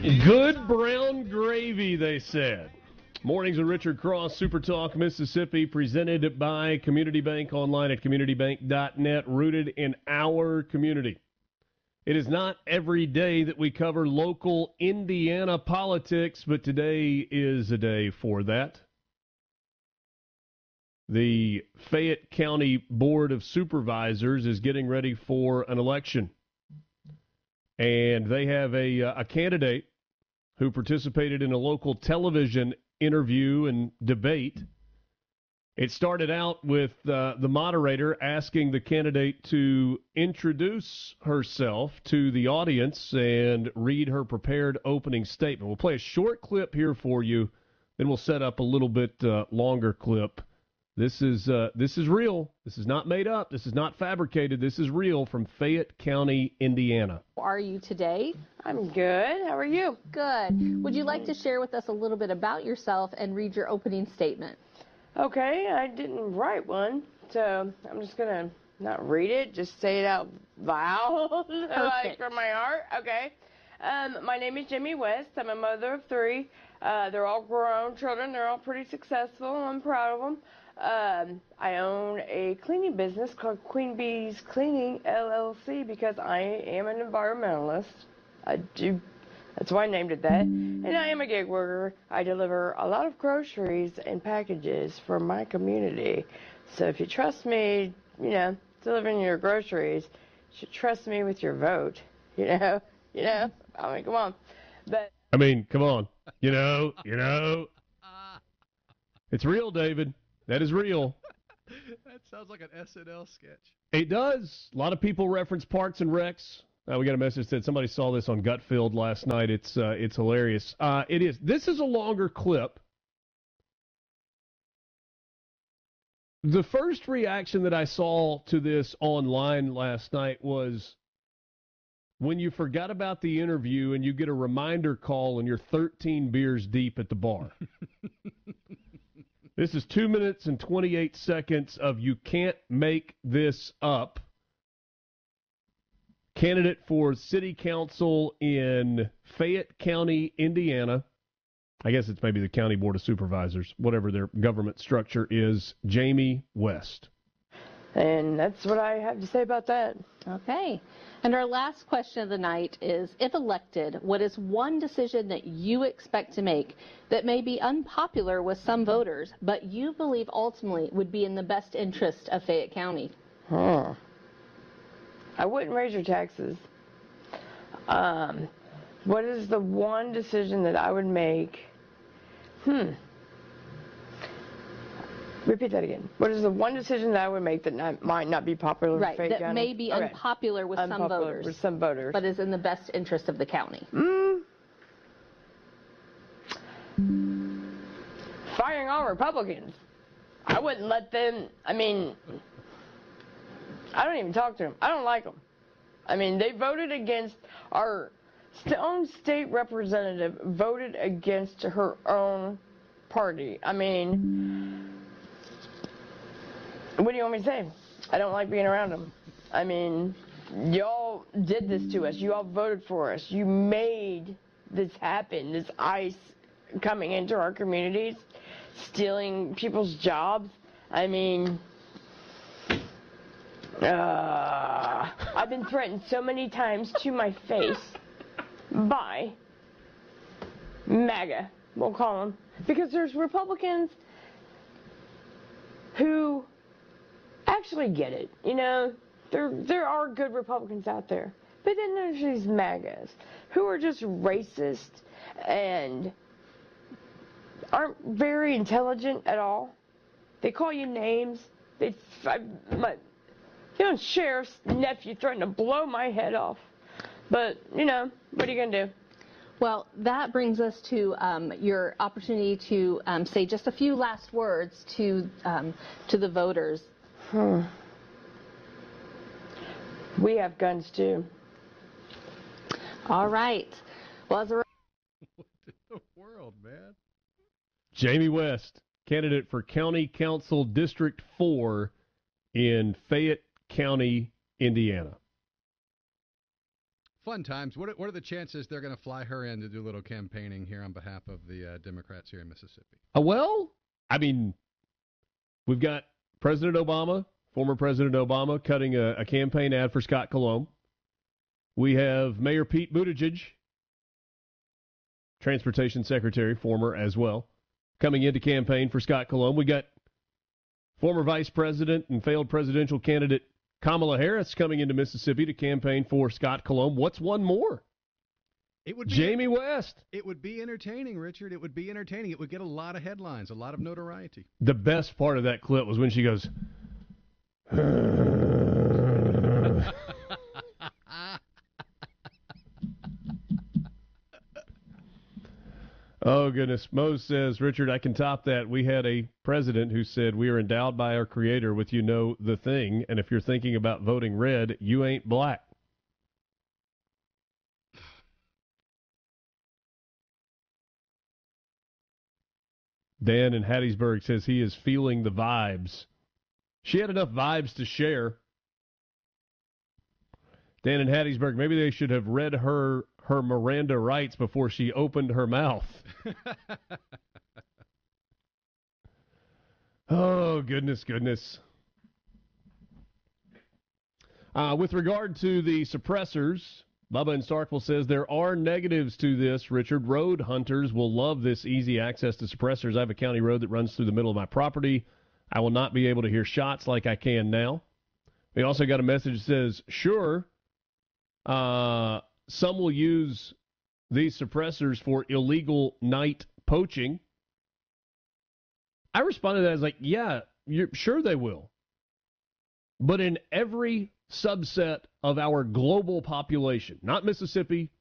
Good brown gravy, they said. Mornings with Richard Cross, Super Talk Mississippi, presented by Community Bank, online at communitybank.net, rooted in our community. It is not every day that we cover local Indiana politics, but today is a day for that. The Fayette County Board of Supervisors is getting ready for an election. And they have a candidate who participated in a local television interview and debate. It started out with the moderator asking the candidate to introduce herself to the audience and read her prepared opening statement. We'll play a short clip here for you, then we'll set up a little bit longer clip. This is real. This is not made up. This is not fabricated. This is real from Fayette County, Indiana. How are you today? I'm good. How are you? Good. Would you like to share with us a little bit about yourself and read your opening statement? Okay, I didn't write one, so I'm just going to not read it, just say it out loud, like from my heart. Okay. My name is Jamie West. I'm a mother of three. They're all grown children. They're all pretty successful. I'm proud of them. I own a cleaning business called Queen Bee's Cleaning, LLC, because I am an environmentalist. That's why I named it that. And I am a gig worker. I deliver a lot of groceries and packages for my community. So if you trust me, delivering your groceries, you should trust me with your vote. I mean, come on. Come on. It's real, David. That is real. That sounds like an SNL sketch. It does. A lot of people reference Parks and Recs. We got a message that said somebody saw this on Gutfield last night. It's hilarious. It is. This is a longer clip. The first reaction that I saw to this online last night was when you forgot about the interview and you get a reminder call and you're 13 beers deep at the bar. This is 2 minutes and 28 seconds of you can't make this up. Candidate for city council in Fayette County, Indiana. I guess it's maybe the County Board of Supervisors, whatever their government structure is, Jamie West. And that's what I have to say about that. Okay. And our last question of the night is, if elected, what is one decision that you expect to make that may be unpopular with some voters, but you believe ultimately would be in the best interest of Fayette County? I wouldn't raise your taxes. What is the one decision that I would make? Repeat that again. What is the one decision that I would make that might not be popular with Fayette County? That may be unpopular with some voters. With some voters. But is in the best interest of the county. Firing all Republicans. I wouldn't let them, I don't even talk to them. I don't like them. They voted against our own state representative, voted against her own party. What do you want me to say? I don't like being around them. Y'all did this to us. You all voted for us. You made this happen, this ICE coming into our communities, stealing people's jobs. I've been threatened so many times to my face by MAGA, we'll call them, because there's Republicans who actually get it. There are good Republicans out there. But then there's these MAGAs who are just racist and aren't very intelligent at all. They call you names. My sheriff's nephew threatened to blow my head off. But, what are you going to do? Well, that brings us to your opportunity to say just a few last words to the voters. We have guns too. All right. Well, what in the world, man? Jamie West, candidate for County Council District 4 in Fayette County, Indiana. Fun times. What are the chances they're going to fly her in to do a little campaigning here on behalf of the Democrats here in Mississippi? Well, I mean, we've got President Obama, former President Obama, cutting a campaign ad for Scott Colomb. We have Mayor Pete Buttigieg, Transportation Secretary, former as well, coming in to campaign for Scott Colomb. We got former Vice President and failed presidential candidate Kamala Harris coming into Mississippi to campaign for Scott Colomb. What's one more? It would be Jamie West. It would be entertaining, Richard. It would be entertaining. It would get a lot of headlines, a lot of notoriety. The best part of that clip was when she goes, oh, goodness. Mose says, Richard, I can top that. We had a president who said we are endowed by our creator with you know the thing, and if you're thinking about voting red, you ain't black. Dan in Hattiesburg says he is feeling the vibes. She had enough vibes to share. Dan in Hattiesburg, maybe they should have read her Miranda rights before she opened her mouth. Oh, goodness. With regard to the suppressors, Bubba in Starkville says there are negatives to this, Richard. Road hunters will love this easy access to suppressors. I have a county road that runs through the middle of my property. I will not be able to hear shots like I can now. We also got a message that says, sure, some will use these suppressors for illegal night poaching. I responded to that as like, yeah, sure they will. But in every subset of our global population, not Mississippi,